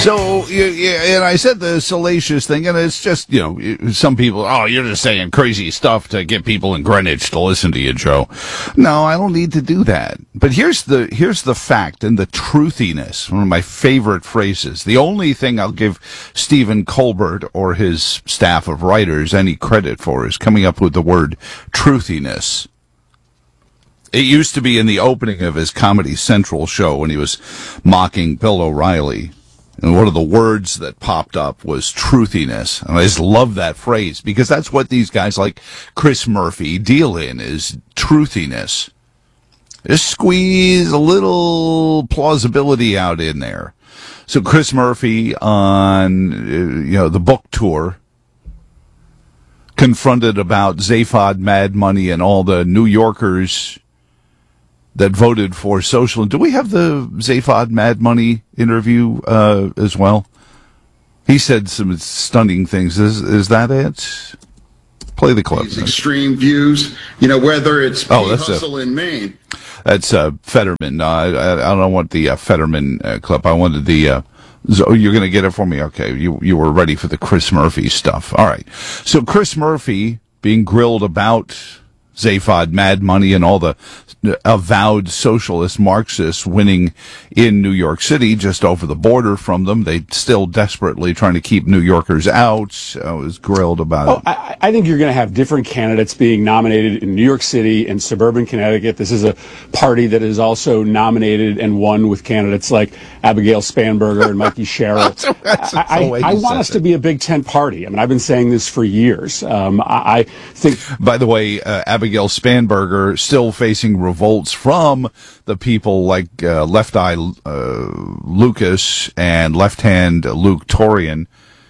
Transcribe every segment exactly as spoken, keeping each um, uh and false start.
So, yeah, yeah, and I said the salacious thing, and it's just, you know, some people, oh, you're just saying crazy stuff to get people in Greenwich to listen to you, Joe. No, I don't need to do that. But here's the, here's the fact and the truthiness, one of my favorite phrases. The only thing I'll give Stephen Colbert or his staff of writers any credit for is coming up with the word truthiness. It used to be in the opening of his Comedy Central show when he was mocking Bill O'Reilly. And one of the words that popped up was truthiness. And I just love that phrase because that's what these guys like Chris Murphy deal in, is truthiness. Just squeeze a little plausibility out in there. So Chris Murphy on, you know, the book tour, confronted about Zaphod Mad Money and all the New Yorkers that voted for social. Do we have the Zaphod Mad Money interview uh, as well? He said some stunning things. Is is that it? Play the clip. These extreme views, you know, whether it's oh, that's hustle a, in Maine. That's uh, Fetterman. No, I, I, I don't want the uh, Fetterman uh, clip. I wanted the. Uh, oh, you're going to get it for me? Okay, you you were ready for the Chris Murphy stuff. All right. So Chris Murphy being grilled about Zaphod Mad Money and all the avowed socialist Marxists winning in New York City, just over the border from them. They still desperately trying to keep New Yorkers out. I was grilled about oh, it. I, I think you're going to have different candidates being nominated in New York City and suburban Connecticut. This is a party that is also nominated and won with candidates like Abigail Spanberger and Mikey Sherrill. that's, that's, that's I, I, I want us it. to be a Big Tent party. I mean, I've been saying this for years. Um, I, I think. By the way, uh, Abigail Spanberger still facing revolts from the people like uh, Left Eye uh, Lucas and Left Hand Luke Torian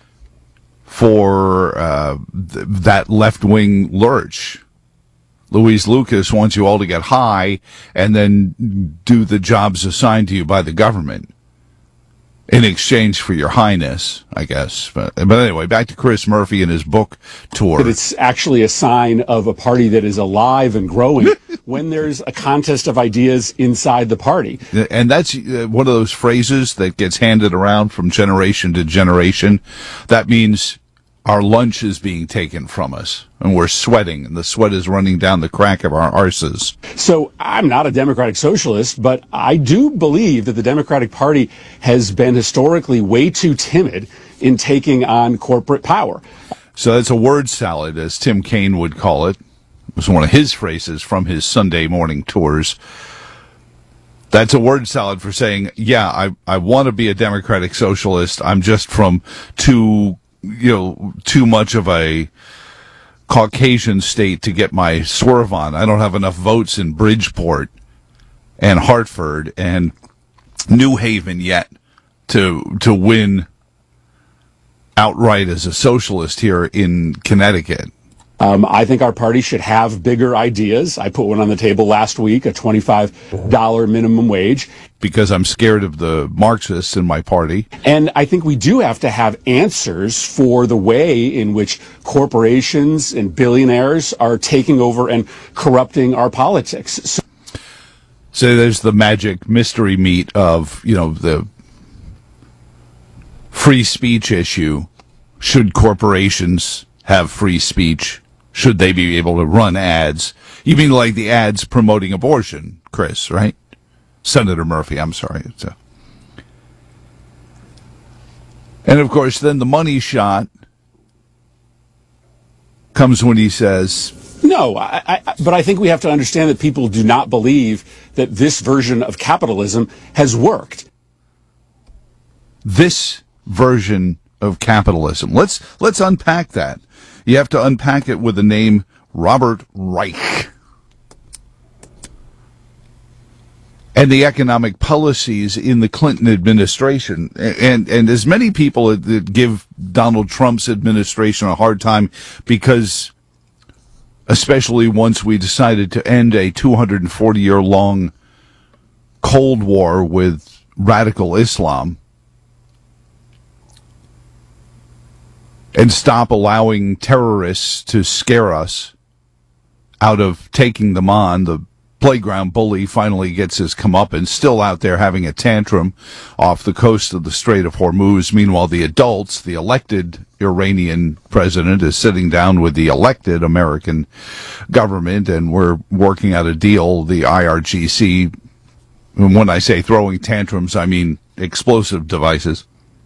for uh, th- that left-wing lurch. Louise Lucas wants you all to get high and then do the jobs assigned to you by the government in exchange for your highness, I guess. But, but anyway, back to Chris Murphy and his book tour. But it's actually a sign of a party that is alive and growing when there's a contest of ideas inside the party. And that's uh, one of those phrases that gets handed around from generation to generation. That means our lunch is being taken from us, and we're sweating, and the sweat is running down the crack of our arses. So I'm not a Democratic Socialist, but I do believe that the Democratic Party has been historically way too timid in taking on corporate power. So that's a word salad, as Tim Kaine would call it. It was one of his phrases from his Sunday morning tours. That's a word salad for saying, yeah, I, I want to be a Democratic Socialist. I'm just from too... you know, too much of a Caucasian state to get my swerve on. I don't have enough votes in Bridgeport and Hartford and New Haven yet to to win outright as a socialist here in Connecticut. Um, I think our party should have bigger ideas. I put one on the table last week, a twenty-five dollars minimum wage. Because I'm scared of the Marxists in my party. And I think we do have to have answers for the way in which corporations and billionaires are taking over and corrupting our politics. So, so there's the magic mystery meat of, you know, the free speech issue. Should corporations have free speech? Should they be able to run ads? You mean like the ads promoting abortion, Chris, right? Senator Murphy, I'm sorry. It's a... And, of course, then the money shot comes when he says... No, I, I, but I think we have to understand that people do not believe that this version of capitalism has worked. This version of capitalism. Let's let's unpack that. You have to unpack it with the name Robert Reich. And the economic policies in the Clinton administration. And and as many people that give Donald Trump's administration a hard time because, especially once we decided to end a two hundred forty year long Cold War with radical Islam and stop allowing terrorists to scare us out of taking them on, the playground bully finally gets his comeuppance, still out there having a tantrum off the coast of the Strait of Hormuz. Meanwhile, the adults, the elected Iranian president, is sitting down with the elected American government, and we're working out a deal. The I R G C, and when I say throwing tantrums, I mean explosive devices.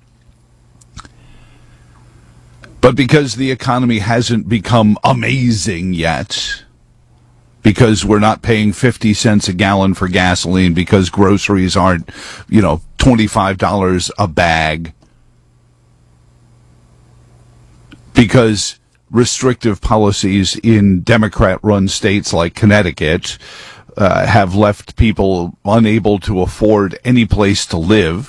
But because the economy hasn't become amazing yet, because we're not paying fifty cents a gallon for gasoline, because groceries aren't, you know, twenty-five dollars a bag, because restrictive policies in Democrat-run states like Connecticut uh, have left people unable to afford any place to live,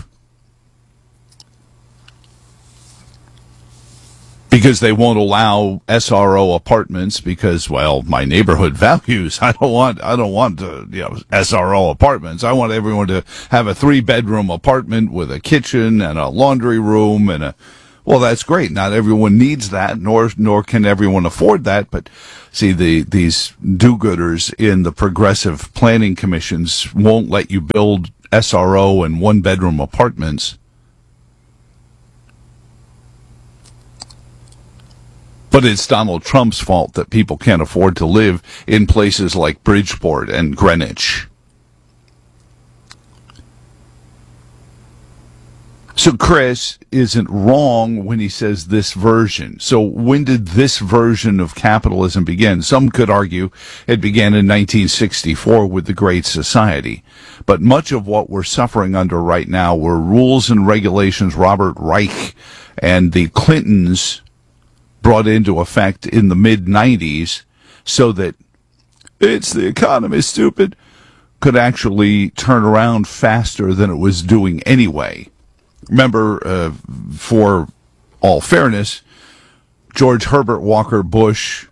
because they won't allow S R O apartments because, well, my neighborhood values. I don't want, I don't want to, you know, S R O apartments. I want everyone to have a three bedroom apartment with a kitchen and a laundry room and a, well, that's great. Not everyone needs that, nor, nor can everyone afford that. But see, the, these do-gooders in the progressive planning commissions won't let you build S R O and one bedroom apartments. But it's Donald Trump's fault that people can't afford to live in places like Bridgeport and Greenwich. So Chris isn't wrong when he says this version. So when did this version of capitalism begin? Some could argue it began in nineteen sixty-four with the Great Society. But much of what we're suffering under right now were rules and regulations Robert Reich and the Clintons brought into effect in the mid nineties so that it's the economy, stupid, could actually turn around faster than it was doing anyway. Remember, uh, for all fairness, George Herbert Walker Bush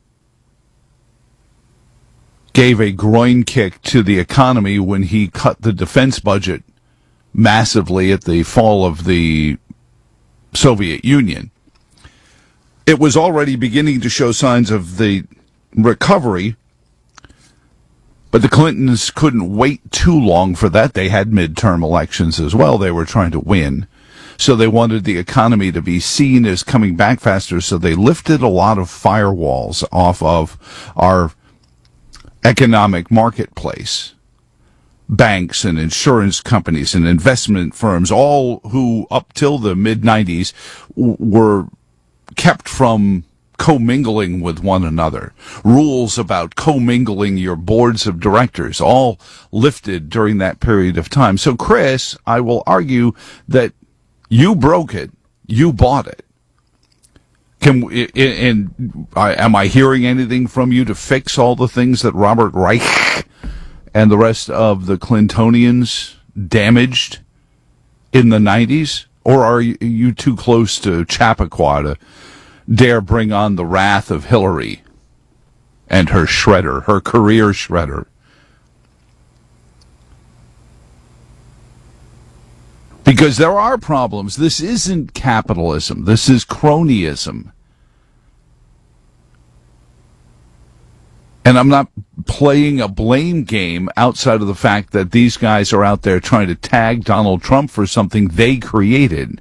gave a groin kick to the economy when he cut the defense budget massively at the fall of the Soviet Union. It was already beginning to show signs of the recovery, but the Clintons couldn't wait too long for that. They had midterm elections as well. They were trying to win. So they wanted the economy to be seen as coming back faster, so they lifted a lot of firewalls off of our economic marketplace. Banks and insurance companies and investment firms, all who up till the mid nineties w- were kept from commingling with one another. Rules about commingling your boards of directors all lifted during that period of time. So, Chris, I will argue that you broke it. You bought it. Can and am I hearing anything from you to fix all the things that Robert Reich and the rest of the Clintonians damaged in the nineties? Or are you too close to Chappaqua to dare bring on the wrath of Hillary and her shredder, her career shredder? Because there are problems. This isn't capitalism. This is cronyism. And I'm not playing a blame game outside of the fact that these guys are out there trying to tag Donald Trump for something they created.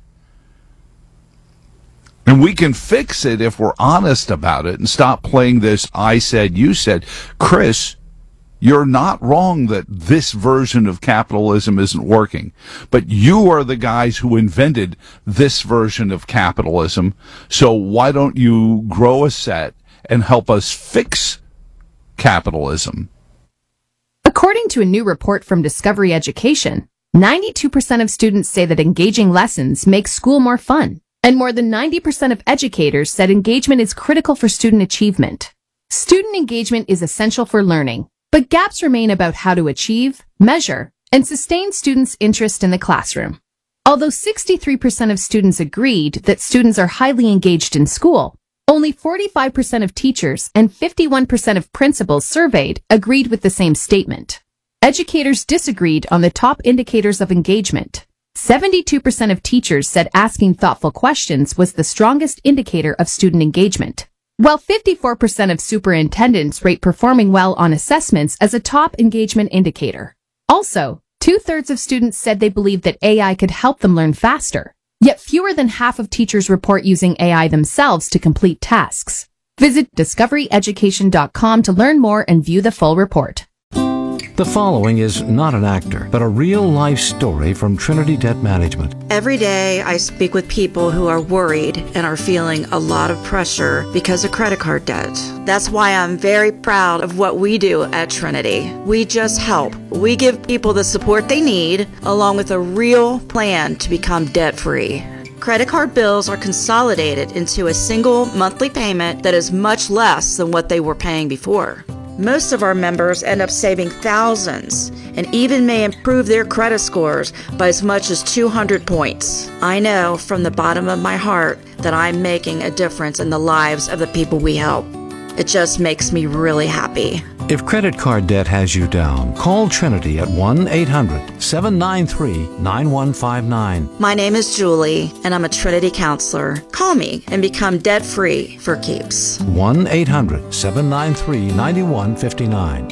And we can fix it if we're honest about it and stop playing this I said, you said. Chris, you're not wrong that this version of capitalism isn't working. But you are the guys who invented this version of capitalism. So why don't you grow a set and help us fix capitalism? According to a new report from Discovery Education, ninety-two percent of students say that engaging lessons make school more fun, and more than ninety percent of educators said engagement is critical for student achievement. Student engagement is essential for learning, but gaps remain about how to achieve, measure, and sustain students' interest in the classroom. Although sixty-three percent of students agreed that students are highly engaged in school, only forty-five percent of teachers and fifty-one percent of principals surveyed agreed with the same statement. Educators disagreed on the top indicators of engagement. seventy-two percent of teachers said asking thoughtful questions was the strongest indicator of student engagement, while fifty-four percent of superintendents rate performing well on assessments as a top engagement indicator. Also, two-thirds of students said they believe that A I could help them learn faster. Yet fewer than half of teachers report using A I themselves to complete tasks. Visit discovery education dot com to learn more and view the full report. The following is not an actor, but a real-life story from Trinity Debt Management. Every day I speak with people who are worried and are feeling a lot of pressure because of credit card debt. That's why I'm very proud of what we do at Trinity. We just help. We give people the support they need, along with a real plan to become debt-free. Credit card bills are consolidated into a single monthly payment that is much less than what they were paying before. Most of our members end up saving thousands and even may improve their credit scores by as much as two hundred points. I know from the bottom of my heart that I'm making a difference in the lives of the people we help. It just makes me really happy. If credit card debt has you down, call Trinity at one eight hundred seven nine three nine one five nine. My name is Julie, and I'm a Trinity counselor. Call me and become debt-free for keeps. one eight hundred seven nine three nine one five nine.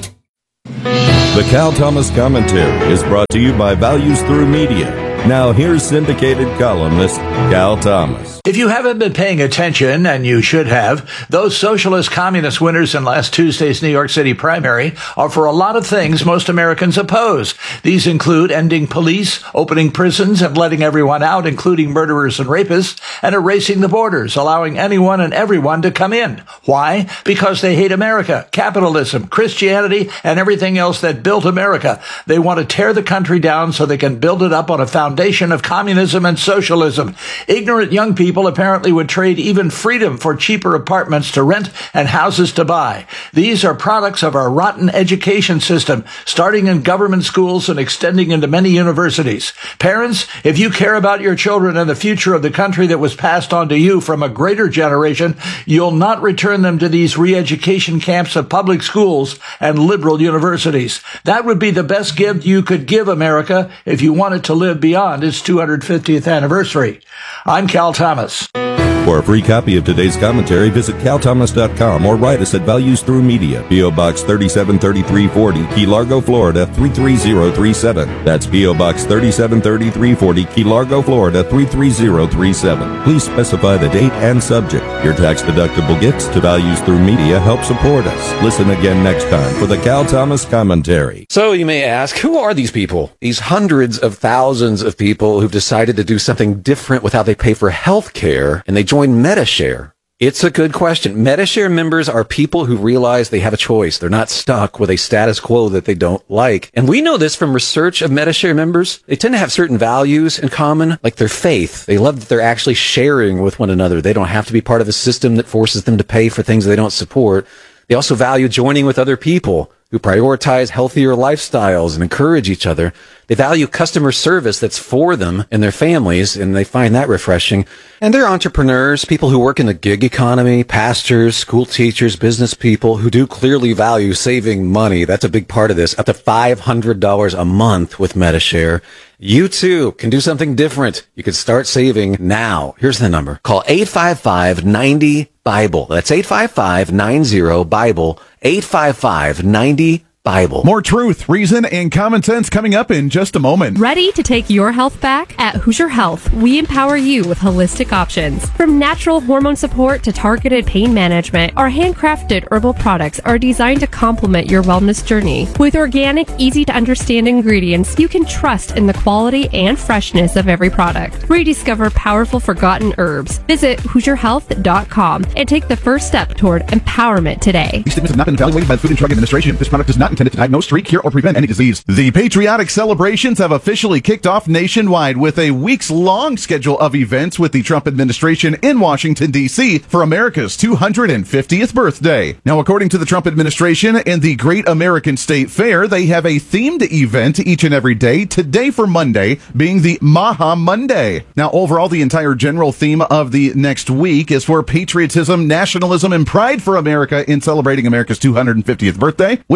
The Cal Thomas Commentary is brought to you by Values Through Media. Now here's syndicated columnist Cal Thomas. If you haven't been paying attention, and you should have, those socialist communist winners in last Tuesday's New York City primary are for a lot of things most Americans oppose. These include ending police, opening prisons and letting everyone out, including murderers and rapists, and erasing the borders, allowing anyone and everyone to come in. Why? Because they hate America, capitalism, Christianity, and everything else that built America. They want to tear the country down so they can build it up on a foundation of communism and socialism. Ignorant young people apparently would trade even freedom for cheaper apartments to rent and houses to buy. These are products of our rotten education system, starting in government schools and extending into many universities. Parents, if you care about your children and the future of the country that was passed on to you from a greater generation, you'll not return them to these re-education camps of public schools and liberal universities. That would be the best gift you could give America if you wanted to live beyond its two hundred fiftieth anniversary. I'm Cal Thomas. For a free copy of today's commentary, visit cal thomas dot com or write us at Values Through Media, P O. Box thirty-seven thirty-three forty, Key Largo, Florida three three zero three seven. That's P O. Box thirty-seven thirty-three forty, Key Largo, Florida three three zero three seven. Please specify the date and subject. Your tax-deductible gifts to Values Through Media help support us. Listen again next time for the Cal Thomas Commentary. So you may ask, who are these people? These hundreds of thousands of people who've decided to do something different with how they pay for health care, and they join Medi-Share. It's a good question. Medi-Share members are people who realize they have a choice. They're not stuck with a status quo that they don't like. And we know this from research of Medi-Share members. They tend to have certain values in common, like their faith. They love that they're actually sharing with one another. They don't have to be part of a system that forces them to pay for things they don't support. They also value joining with other people who prioritize healthier lifestyles and encourage each other. They value customer service that's for them and their families, and they find that refreshing. And they're entrepreneurs, people who work in the gig economy, pastors, school teachers, business people who do clearly value saving money. That's a big part of this, up to five hundred dollars a month with Medi-Share. You too can do something different. You can start saving now. Here's the number. Call eight five five nine zero Bible. That's eight five five nine zero Bible. eight five five nine zero Bible. More truth, reason, and common sense coming up in just a moment. Ready to take your health back? At Hoosier Health, we empower you with holistic options. From natural hormone support to targeted pain management, our handcrafted herbal products are designed to complement your wellness journey. With organic, easy-to-understand ingredients, you can trust in the quality and freshness of every product. Rediscover powerful forgotten herbs. Visit hoosier health dot com and take the first step toward empowerment today. These statements have not been evaluated by the Food and Drug Administration. This product is not intended to diagnose, treat, cure, or prevent any disease. The patriotic celebrations have officially kicked off nationwide with a weeks-long schedule of events with the Trump administration in Washington, D C for America's two hundred fiftieth birthday. Now, according to the Trump administration and the Great American State Fair, they have a themed event each and every day, today for Monday being the Maha Monday. Now, overall, the entire general theme of the next week is for patriotism, nationalism, and pride for America in celebrating America's two hundred fiftieth birthday, which apparently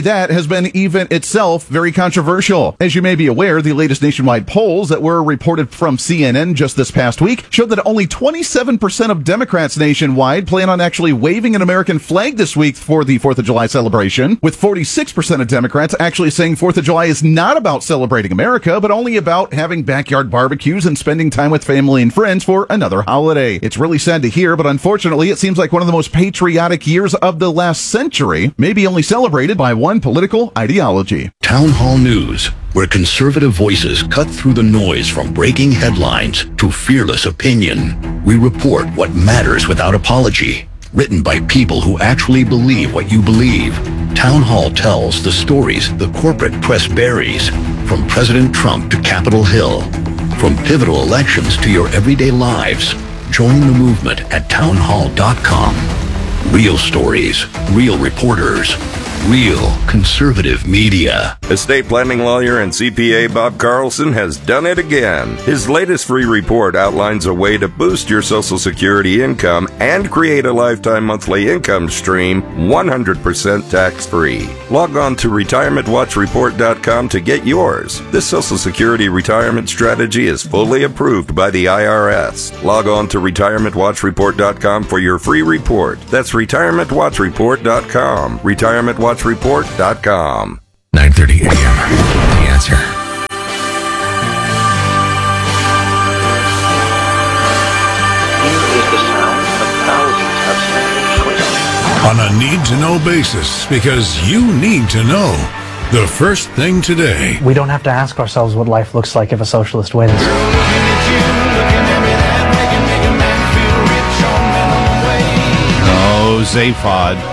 story that has been even itself very controversial. As you may be aware, the latest nationwide polls that were reported from C N N just this past week showed that only twenty-seven percent of Democrats nationwide plan on actually waving an American flag this week for the fourth of July celebration, with forty-six percent of Democrats actually saying fourth of July is not about celebrating America, but only about having backyard barbecues and spending time with family and friends for another holiday. It's really sad to hear, but unfortunately, it seems like one of the most patriotic years of the last century may be only celebrated by one political ideology. Town Hall News, where conservative voices cut through the noise from breaking headlines to fearless opinion. We report what matters without apology. Written by people who actually believe what you believe. Town Hall tells the stories the corporate press buries, from President Trump to Capitol Hill, from pivotal elections to your everyday lives. Join the movement at town hall dot com. Real stories, real reporters, real conservative media. Estate planning lawyer and C P A Bob Carlson has done it again. His latest free report outlines a way to boost your Social Security income and create a lifetime monthly income stream one hundred percent tax-free. Log on to retirement watch report dot com to get yours. This Social Security retirement strategy is fully approved by the I R S. Log on to retirement watch report dot com for your free report. That's retirement watch report dot com. retirement watch report dot com. nine thirty a.m. The Answer. On a need-to-know basis, because you need to know the first thing today. We don't have to ask ourselves what life looks like if a socialist wins. Oh, Zaphod.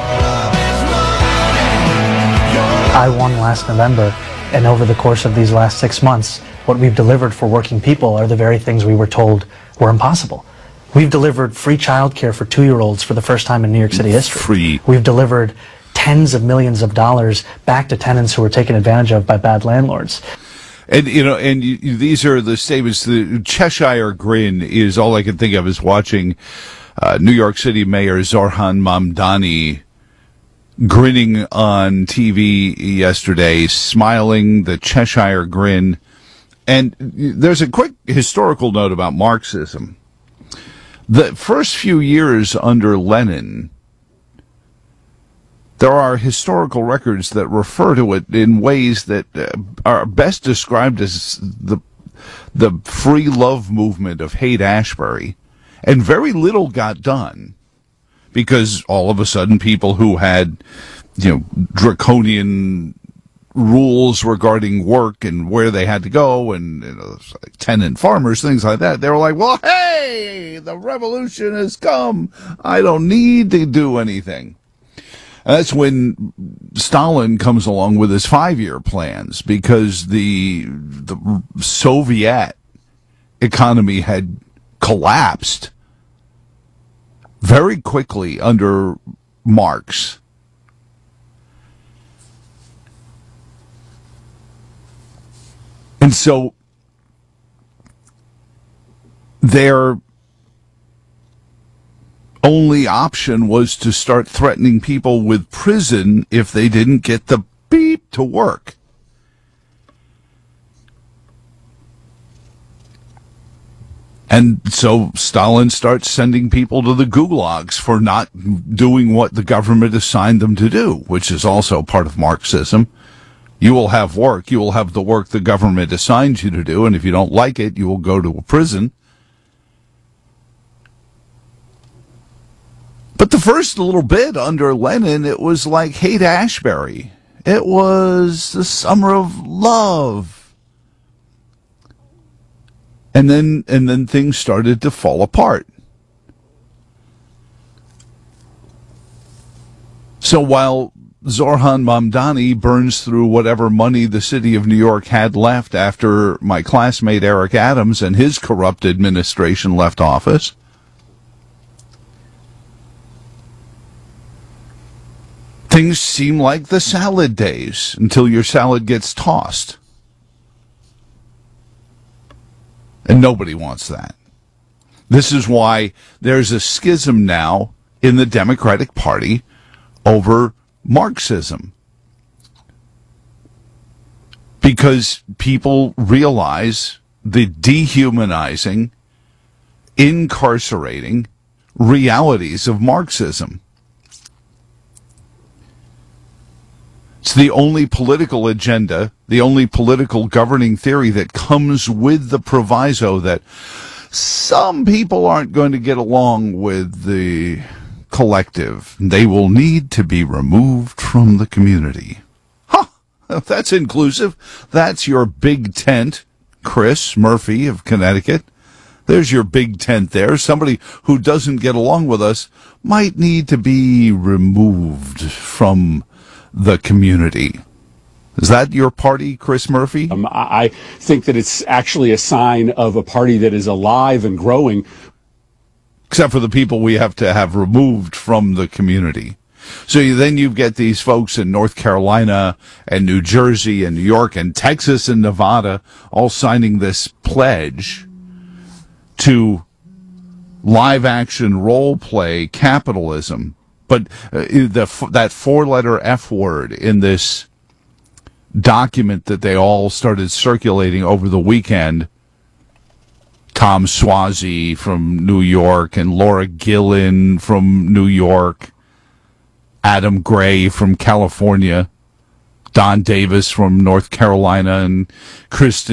I won last November, and over the course of these last six months, what we've delivered for working people are the very things we were told were impossible. We've delivered free childcare for two-year-olds for the first time in New York City history. Free. We've delivered tens of millions of dollars back to tenants who were taken advantage of by bad landlords. And, you know, and you, you, these are the statements. The Cheshire Grin is all I can think of is watching uh, New York City Mayor Zohran Mamdani grinning on T V yesterday, smiling, the Cheshire Grin. And there's a quick historical note about Marxism. The first few years under Lenin, there are historical records that refer to it in ways that uh, are best described as the the free love movement of Haight-Ashbury, and very little got done because all of a sudden people who had, you know, draconian rules regarding work and where they had to go and, you know, like tenant farmers, things like that, they were like, well, hey, the revolution has come. I don't need to do anything. And that's when Stalin comes along with his five-year plans, because the the Soviet economy had collapsed very quickly under Marx. And so their only option was to start threatening people with prison if they didn't get the beep to work. And so Stalin starts sending people to the gulags for not doing what the government assigned them to do, which is also part of Marxism. You will have work. You will have the work the government assigns you to do, and if you don't like it, you will go to a prison. But the first little bit under Lenin, it was like Haight-Ashbury. It was the summer of love. And then, and then things started to fall apart. So while Zohran Mamdani burns through whatever money the city of New York had left after my classmate Eric Adams and his corrupt administration left office, things seem like the salad days until your salad gets tossed. And nobody wants that. This is why there's a schism now in the Democratic Party over Marxism. because people realize the dehumanizing, incarcerating realities of Marxism. It's the only political agenda, the only political governing theory that comes with the proviso that some people aren't going to get along with the collective. They will need to be removed from the community. Huh, that's inclusive. That's your big tent, Chris Murphy of Connecticut. There's your big tent there. Somebody who doesn't get along with us might need to be removed from the community. Is that your party, Chris Murphy? Um, I think that it's actually a sign of a party that is alive and growing. Except for the people we have to have removed from the community. So you, then you get these folks in North Carolina and New Jersey and New York and Texas and Nevada all signing this pledge to live action role play capitalism. But uh, the that four-letter F word in this document that they all started circulating over the weekend, Tom Suozzi from New York and Laura Gillen from New York, Adam Gray from California, Don Davis from North Carolina, and Kristen